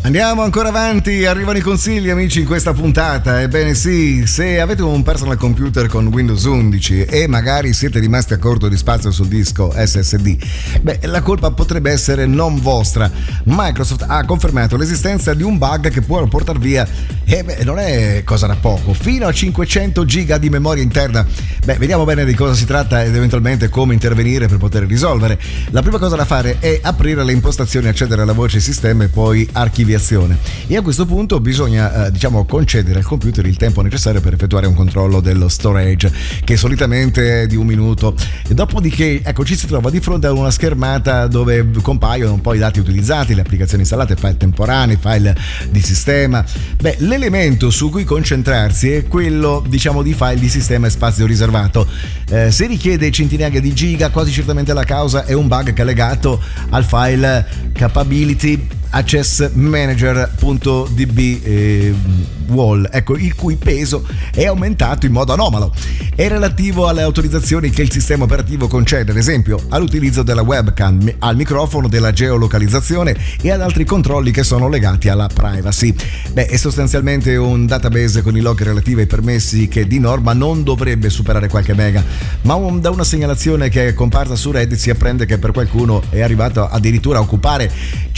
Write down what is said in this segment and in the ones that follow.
Andiamo ancora avanti, arrivano i consigli amici in questa puntata. Ebbene sì, se avete un personal computer con Windows 11 e magari siete rimasti a corto di spazio sul disco SSD, la colpa potrebbe essere non vostra. Microsoft ha confermato l'esistenza di un bug che può portare via, non è cosa da poco, fino a 500 giga di memoria interna. Vediamo bene di cosa si tratta ed eventualmente come intervenire per poter risolvere. La prima cosa da fare è aprire le impostazioni, accedere alla voce sistema e poi archiviazione. E a questo punto bisogna concedere al computer il tempo necessario per effettuare un controllo dello storage, che solitamente è di 1 minuto. E dopodiché ci si trova di fronte a una schermata dove compaiono un po' i dati utilizzati, le applicazioni installate, file temporanei, file di sistema. L'elemento su cui concentrarsi è quello di file di sistema e spazio riservato. Se richiede centinaia di giga, quasi certamente la causa è un bug che è legato al file capability access manager.db wall, il cui peso è aumentato in modo anomalo. È relativo alle autorizzazioni che il sistema operativo concede, ad esempio all'utilizzo della webcam, al microfono, della geolocalizzazione e ad altri controlli che sono legati alla privacy. È sostanzialmente un database con i log relativi ai permessi che di norma non dovrebbe superare qualche mega, ma da una segnalazione che è comparsa su Reddit si apprende che per qualcuno è arrivato addirittura a occupare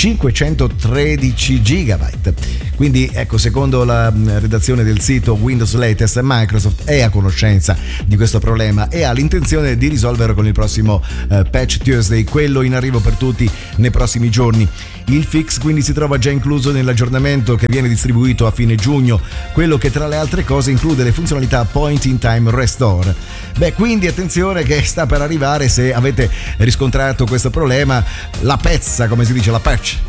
513 gigabyte. Quindi secondo la redazione del sito Windows Latest, Microsoft è a conoscenza di questo problema e ha l'intenzione di risolverlo con il prossimo Patch Tuesday, quello in arrivo per tutti nei prossimi giorni. Il fix quindi si trova già incluso nell'aggiornamento che viene distribuito a fine giugno, quello che tra le altre cose include le funzionalità Point in Time Restore. Quindi attenzione che sta per arrivare, se avete riscontrato questo problema, la pezza, come si dice, la patch